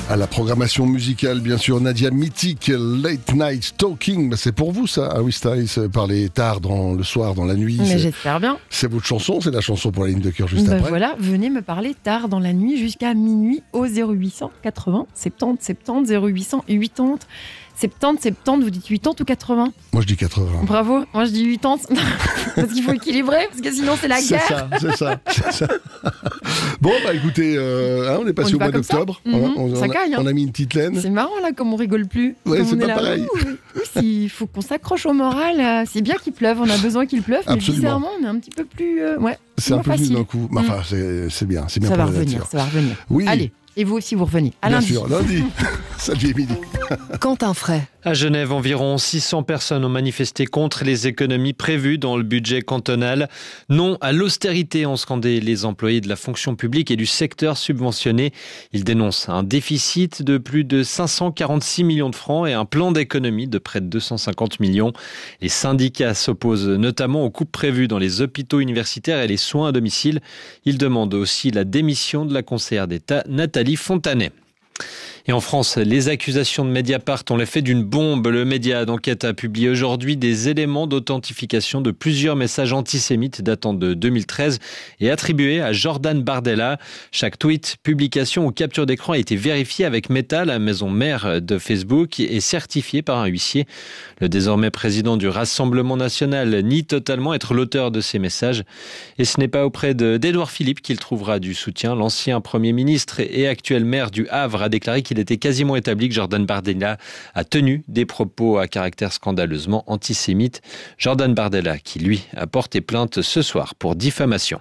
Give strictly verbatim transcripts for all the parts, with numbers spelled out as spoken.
À la programmation musicale, bien sûr, Nadia Mythique, Late Night Talking. Ben, c'est pour vous, ça, Harry Styles, parler tard dans le soir, dans la nuit. Mais c'est, j'espère bien. C'est votre chanson, c'est la chanson pour la ligne de cœur juste ben après. Voilà, venez me parler tard dans la nuit jusqu'à minuit au zéro huit cent quatre-vingts soixante-dix soixante-dix zéro huit cent quatre-vingts soixante-dix soixante-dix, vous dites quatre-vingts ou quatre-vingts? Moi, je dis quatre-vingts. Bravo, moi je dis quatre-vingts. Parce qu'il faut équilibrer, parce que sinon c'est la c'est guerre. Ça, c'est ça, c'est ça. Bon, bah écoutez, euh, hein, on est passé on au mois d'octobre. Mmh, on, on, ça on, a, caille, hein. on a mis une petite laine. C'est marrant là, comme on rigole plus. Ouais, comme c'est on pas est là, pareil. Il faut qu'on s'accroche au moral. C'est bien qu'il pleuve, on a besoin qu'il pleuve, mais Absolument. bizarrement, on est un petit peu plus. Euh, ouais, C'est un peu facile. plus d'un coup. Mais Mmh. enfin, c'est, c'est bien, c'est bien ça pour va la revenir, nature. ça va revenir. Oui. Allez, et vous aussi, vous revenez. À Bien lundi. sûr, lundi. Salut Émilie. Quentin Fray. À Genève, environ six cents personnes ont manifesté contre les économies prévues dans le budget cantonal. Non à l'austérité, ont scandé les employés de la fonction publique et du secteur subventionné. Ils dénoncent un déficit de plus de cinq cent quarante-six millions de francs et un plan d'économie de près de deux cent cinquante millions. Les syndicats s'opposent notamment aux coupes prévues dans les hôpitaux universitaires et les soins à domicile. Ils demandent aussi la démission de la conseillère d'État Nathalie Fontanet. Et en France, les accusations de Mediapart ont l'effet d'une bombe. Le média d'enquête a publié aujourd'hui des éléments d'authentification de plusieurs messages antisémites datant de deux mille treize et attribués à Jordan Bardella. Chaque tweet, publication ou capture d'écran a été vérifié avec Meta, la maison mère de Facebook, et certifié par un huissier. Le désormais président du Rassemblement national nie totalement être l'auteur de ces messages. Et ce n'est pas auprès de, d'Édouard Philippe qu'il trouvera du soutien. L'ancien Premier ministre et actuel maire du Havre a déclaré qu'il Il était quasiment établi que Jordan Bardella a tenu des propos à caractère scandaleusement antisémite. Jordan Bardella qui, lui, a porté plainte ce soir pour diffamation.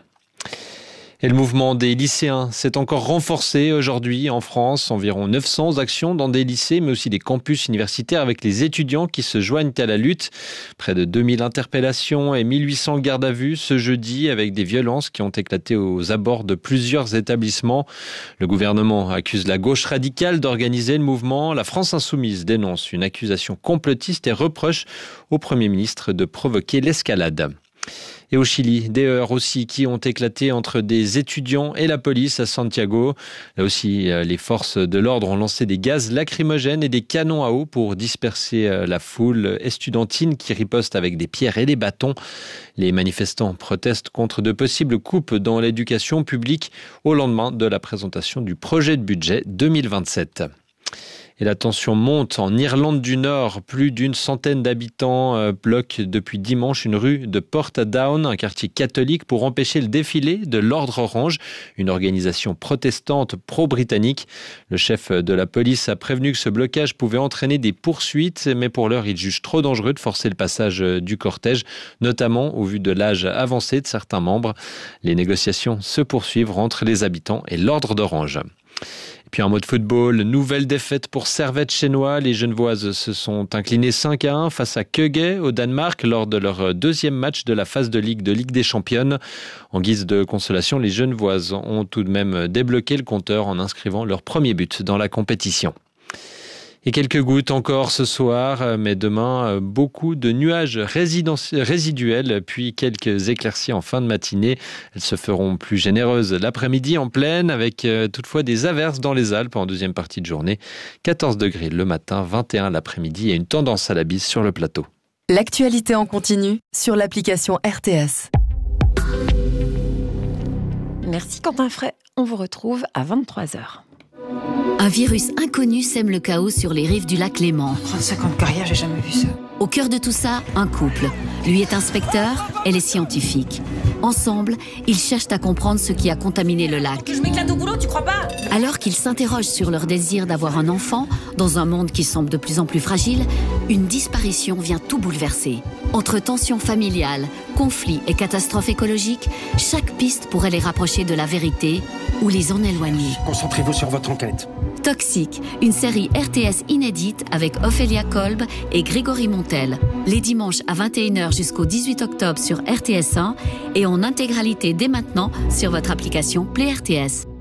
Et le mouvement des lycéens s'est encore renforcé aujourd'hui en France. Environ neuf cents actions dans des lycées, mais aussi des campus universitaires avec les étudiants qui se joignent à la lutte. Près de deux mille interpellations et mille huit cents gardes à vue ce jeudi avec des violences qui ont éclaté aux abords de plusieurs établissements. Le gouvernement accuse la gauche radicale d'organiser le mouvement. La France insoumise dénonce une accusation complotiste et reproche au Premier ministre de provoquer l'escalade. Et au Chili, des heurts aussi qui ont éclaté entre des étudiants et la police à Santiago. Là aussi, les forces de l'ordre ont lancé des gaz lacrymogènes et des canons à eau pour disperser la foule estudiantine qui riposte avec des pierres et des bâtons. Les manifestants protestent contre de possibles coupes dans l'éducation publique au lendemain de la présentation du projet de budget deux mille vingt-sept. Et la tension monte en Irlande du Nord. Plus d'une centaine d'habitants bloquent depuis dimanche une rue de Portadown, un quartier catholique, pour empêcher le défilé de l'Ordre Orange, une organisation protestante pro-britannique. Le chef de la police a prévenu que ce blocage pouvait entraîner des poursuites, mais pour l'heure, il juge trop dangereux de forcer le passage du cortège, notamment au vu de l'âge avancé de certains membres. Les négociations se poursuivent entre les habitants et l'Ordre d'Orange. Puis en mode football, nouvelle défaite pour Servette Chénois. Les Genevoises se sont inclinées cinq à un face à Køge au Danemark lors de leur deuxième match de la phase de Ligue de Ligue des Championnes. En guise de consolation, les Genevoises ont tout de même débloqué le compteur en inscrivant leur premier but dans la compétition. Et quelques gouttes encore ce soir, mais demain, beaucoup de nuages résiduels, puis quelques éclaircies en fin de matinée. Elles se feront plus généreuses l'après-midi en plaine, avec toutefois des averses dans les Alpes en deuxième partie de journée. quatorze degrés le matin, vingt et un l'après-midi et une tendance à la bise sur le plateau. L'actualité en continu sur l'application R T S. Merci Quentin Fray. On vous retrouve à vingt-trois heures. Un virus inconnu sème le chaos sur les rives du lac Léman. trente-cinq ans de carrière, j'ai jamais vu ça. Au cœur de tout ça, un couple. Lui est inspecteur, elle est scientifique. Ensemble, ils cherchent à comprendre ce qui a contaminé le lac. Je m'éclate au boulot, tu crois pas? Alors qu'ils s'interrogent sur leur désir d'avoir un enfant, dans un monde qui semble de plus en plus fragile, une disparition vient tout bouleverser. Entre tensions familiales, conflits et catastrophes écologiques, chaque piste pourrait les rapprocher de la vérité ou les en éloigner. Concentrez-vous sur votre enquête. Toxique, une série R T S inédite avec Ophélia Kolb et Grégory Montel. Les dimanches à vingt et une heures jusqu'au dix-huit octobre sur R T S un et en intégralité dès maintenant sur votre application Play R T S.